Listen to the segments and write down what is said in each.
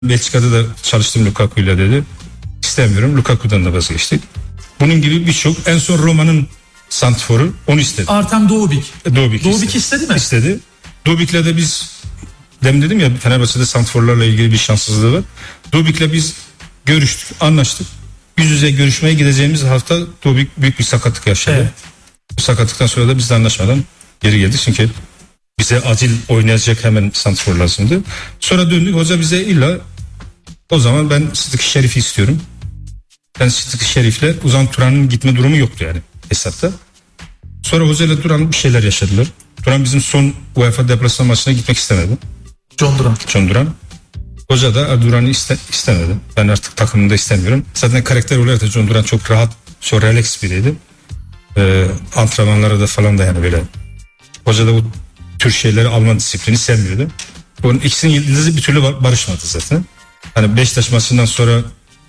Belçika'da da çalıştım Lukaku'yla dedi. İstemiyorum. Lukaku'dan da vazgeçtik. Bunun gibi birçok, en son Roma'nın santrforu onu istedi. Artem Doğubik. Doğubik istedi mi? İstedi. Doğubik'le de biz, demin dedim ya, Fenerbahçe'de santrforlarla ilgili bir şanssızlığı var. Doğubik'le biz görüştük, anlaştık. Yüz yüze görüşmeye gideceğimiz hafta Doğubik büyük bir sakatlık yaşadı. Evet. Bu sakatlıktan sonra da bizle anlaşmadan geri geldi. Çünkü bize acil oynayacak hemen santrfor lazımdı. Sonra döndük, hoca bize illa, o zaman ben Sıdık Şerif'i istiyorum. Ben Sıdık Şerif'le Ozan Turan'ın gitme durumu yoktu yani hesapta. Sonra Hoca ile Duran bir şeyler yaşadılar. Duran bizim son UEFA deplasman maçına gitmek istemedi. John Duran. Hoca da Duran'ı istemedi. Ben artık takımında istemiyorum. Zaten karakter olarak da John Duran çok rahat, çok relax biriydi. Antrenmanlara da falan da yani böyle. Hoca da bu tür şeyleri, Alman disiplini sevmiyordu. Bunun ikisinin yıldızı bir türlü barışmadı zaten. Hani Beşiktaş maçından sonra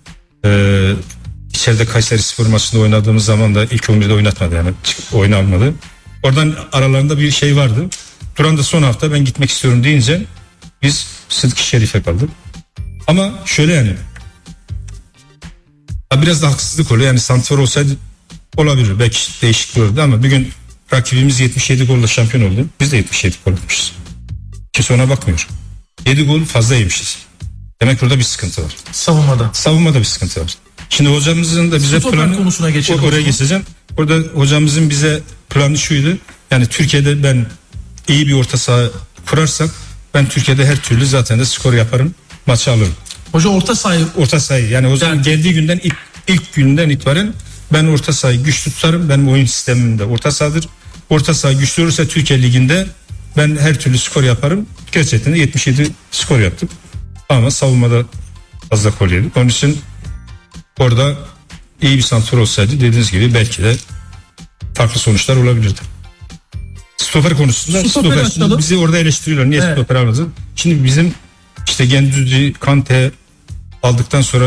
içeride Kayserispor maçında oynadığımız zaman da ilk 11'de oynatmadı yani, oyunu almadı. Oradan aralarında bir şey vardı. Duran da son hafta ben gitmek istiyorum deyince biz Sıdık Şerif'e kaldık. Ama şöyle yani, biraz da haksızlık oluyor yani, santrfor olsaydı olabilir, belki değişiklik olurdu ama bir gün rakibimiz 77 golle şampiyon oldu. Biz de 77 gol atmışız. Kimse ona bakmıyor. 7 gol fazla yemişiz. Demek ki orada bir sıkıntı var. Savunmada bir sıkıntı var. Şimdi hocamızın da bize planı, konusuna geçelim. Oraya geçeceğim. Orada hocamızın bize planı şuydu. Yani Türkiye'de ben iyi bir orta saha kurarsak ben Türkiye'de her türlü zaten de skor yaparım, maçı alırım. Hoca orta sahayı yani o zaman geldiği günden ilk günden itibaren ben orta sahayı güçlü tutarım. Benim oyun sistemimde orta sahadır. Orta saha güçlü olursa Türkiye Ligi'nde ben her türlü skor yaparım. Gerçekten de 77 skor yaptık. Ama savunmada fazla gol yedik. Onun için orada iyi bir santrfor olsaydı dediğiniz gibi belki de farklı sonuçlar olabilirdi. Stoper konusunda stoper bizi orada eleştiriyorlar. Niye stoper almadın? Şimdi bizim işte Gendüzi, Kante aldıktan sonra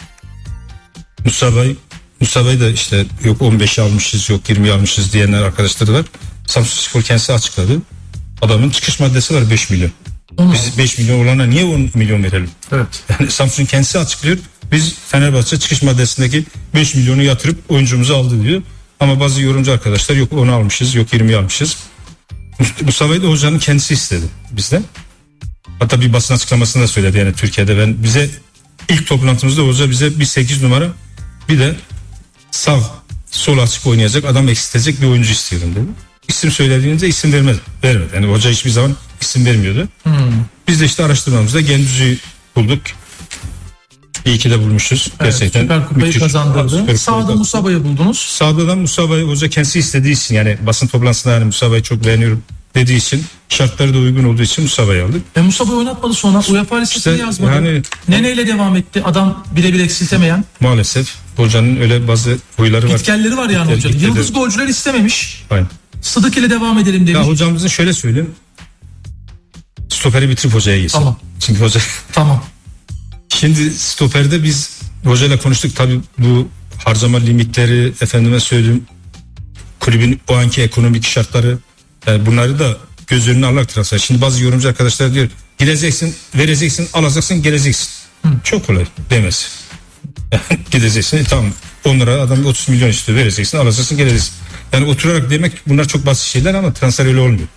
Musaba'yı da işte yok 15'i almışız, yok 20'yi almışız diyenler arkadaşları var. Samsunspor kendisi açıkladı. Adamın çıkış maddesi var 5 milyon. Biz 5 milyon olana niye 10 milyon verelim? Evet. Yani Samsun kendisi açıklıyor. Biz Fenerbahçe çıkış maddesindeki 5 milyonu yatırıp oyuncumuzu aldı diyor. Ama bazı yorumcu arkadaşlar yok 10'u almışız, yok 20'yi almışız. Musaba'yı da hocanın kendisi istedi bizden. Hatta bir basın açıklamasında da söyledi yani Türkiye'de bize ilk toplantımızda hoca bize bir 8 numara bir de sağ sol açık oynayacak, adam eksiltecek bir oyuncu istiyorum dedi. İsim söylediğinizde isim vermedi. Yani hoca hiçbir zaman isim vermiyordu. Biz de işte araştırmamızda Gendüzi'yi bulduk. İyi ki de bulmuşuz. Evet, gerçekten Süper Kupayı kazandırdı. Sağda Musaba'yı buldunuz. Sağda Musaba'yı hoca kendisi istediği için, yani basın toplantısında yani Musaba'yı çok beğeniyorum dediği için, şartları da uygun olduğu için Musaba'yı aldık. Musaba'yı oynatmadı sonra. UEFA listesine yazmadı. Yani, Neneyle devam etti. Adam birebir eksiltemeyen. Maalesef hocanın öyle bazı huyları var. Gitgelleri var yani hocanın. Yıldız golcüler istememiş. Aynen. Sıdık ile devam edelim demiş. Ya hocamızın şöyle söyleyeyim. Stoperi bitirip hocaya gitsin. Tamam. Çünkü hoca... Tamam. Şimdi stoperde biz hocayla konuştuk. Tabii bu harcama limitleri, efendime söyleyeyim, kulübün o anki ekonomik şartları, yani bunları da göz önüne alarak transfer. Şimdi bazı yorumcu arkadaşlar diyor, gideceksin, vereceksin, alacaksın, geleceksin. Çok kolay demez. Gideceksin, tamam, 10 lira adam 30 milyon istiyor, vereceksin, alacaksın, geleceksin. Yani oturarak demek, bunlar çok basit şeyler ama transfer öyle olmuyor.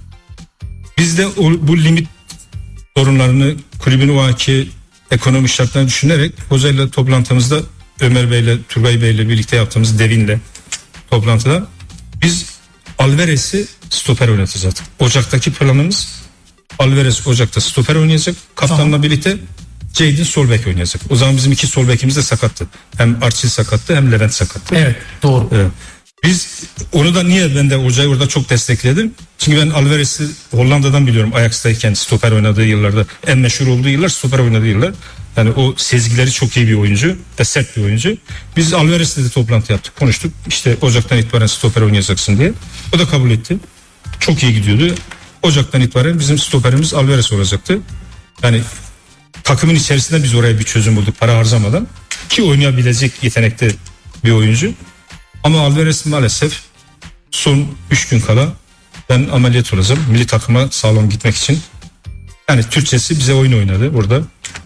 Biz de bu limit sorunlarını, kulübün o anki ekonomik şartlarını düşünerek hocayla toplantımızda, Ömer Bey'le, Turgay Bey'le birlikte yaptığımız Devin'le toplantıda biz Alvarez'i stoper oynatacağız. Ocak'taki planımız Alvarez Ocak'ta stoper oynayacak. Kaptanla birlikte Jadon sol bek oynayacak. O zaman bizim iki sol bekimiz de sakattı. Hem Arçil sakattı hem Levent sakattı. Evet, doğru. Evet. Biz onu da niye ben de hocayı orada çok destekledim? Çünkü ben Alvarez'i Hollanda'dan biliyorum. Ajax'tayken stoper oynadığı yıllarda, en meşhur olduğu yıllar stoper oynadığı yıllar. Yani o sezgileri çok iyi bir oyuncu ve sert bir oyuncu. Biz Alvarez'le de toplantı yaptık, konuştuk. İşte Ocak'tan itibaren stoper oynayacaksın diye. O da kabul etti. Çok iyi gidiyordu. Ocak'tan itibaren bizim stoperimiz Alvarez olacaktı. Yani takımın içerisinde biz oraya bir çözüm bulduk para harcamadan. Ki oynayabilecek yetenekte bir oyuncu. Ama Alvarez maalesef son 3 gün kala ben ameliyat olacağım. Milli takıma sağlam gitmek için. Yani Türkçesi bize oyun oynadı burada.